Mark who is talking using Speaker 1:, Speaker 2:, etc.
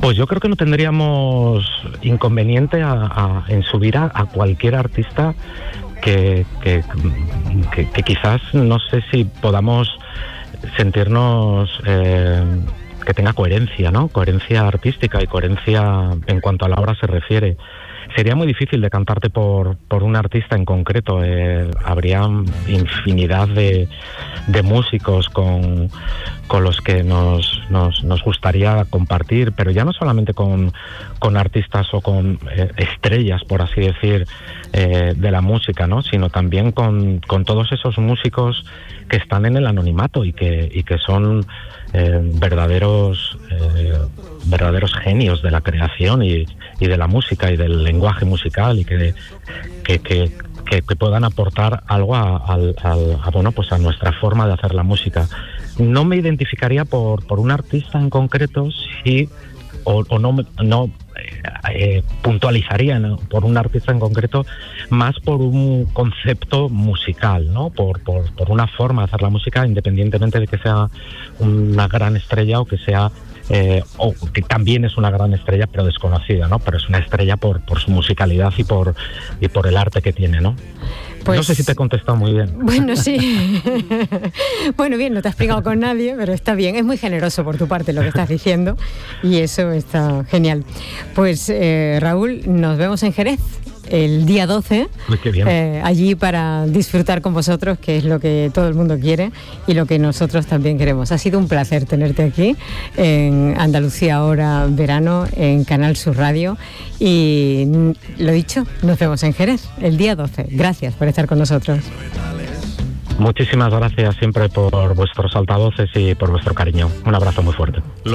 Speaker 1: Pues yo creo que no tendríamos inconveniente en subir a cualquier artista que quizás, no sé si podamos sentirnos que tenga coherencia, ¿no? Coherencia artística y coherencia en cuanto a la obra se refiere. Sería muy difícil decantarte por un artista en concreto. Habría infinidad de músicos con los que nos gustaría compartir, pero ya no solamente con artistas o con estrellas, por así decir, de la música, ¿no? Sino también con todos esos músicos que están en el anonimato y que son verdaderos genios de la creación y de la música y del lenguaje musical, y que puedan aportar algo a nuestra forma de hacer la música. No me identificaría por un artista en concreto, no puntualizaría, ¿no?, por un artista en concreto, más por un concepto musical, ¿no? Por una forma de hacer la música, independientemente de que sea una gran estrella o que sea o que también es una gran estrella pero desconocida, ¿no? Pero es una estrella por su musicalidad y por el arte que tiene, ¿no? Pues, no sé si te he contestado muy bien.
Speaker 2: Bueno, sí. Bueno, bien, no te has explicado con nadie, pero está bien. Es muy generoso por tu parte lo que estás diciendo y eso está genial. Pues Raúl, nos vemos en Jerez el día 12, allí para disfrutar con vosotros, que es lo que todo el mundo quiere y lo que nosotros también queremos. Ha sido un placer tenerte aquí en Andalucía Ahora Verano, en Canal Sur Radio, y lo dicho, nos vemos en Jerez el día 12. Gracias por estar con nosotros.
Speaker 1: Muchísimas gracias siempre por vuestros altavoces y por vuestro cariño. Un abrazo muy fuerte.